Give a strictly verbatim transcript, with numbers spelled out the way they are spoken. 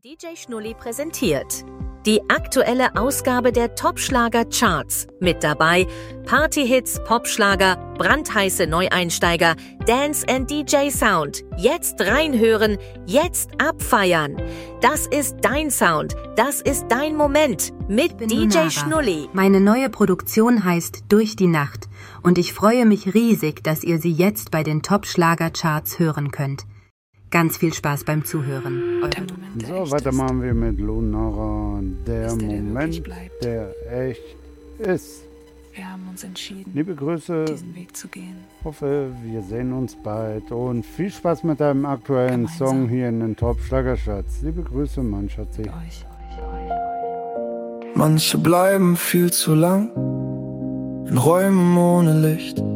D J Schnulli präsentiert die aktuelle Ausgabe der Top-Schlager-Charts. Mit dabei Partyhits, Popschlager, brandheiße Neueinsteiger, Dance and D J Sound. Jetzt reinhören, jetzt abfeiern. Das ist dein Sound, das ist dein Moment mit D J Nara. Schnulli. Meine neue Produktion heißt Durch die Nacht und ich freue mich riesig, dass ihr sie jetzt bei den Top-Schlager-Charts hören könnt. Ganz viel Spaß beim Zuhören. Eure So, weiter machen wir mit Lunara. Der Bis der, der Moment, wirklich bleibt. der echt ist. Wir haben uns entschieden, Liebe Grüße, diesen Weg zu gehen. hoffe, wir sehen uns bald und viel Spaß mit deinem aktuellen Gemeinsam. Song hier in den Top-Schlagerschatz. Liebe Grüße, mein Schatzi. Mit euch. Manche bleiben viel zu lang in Räumen ohne Licht.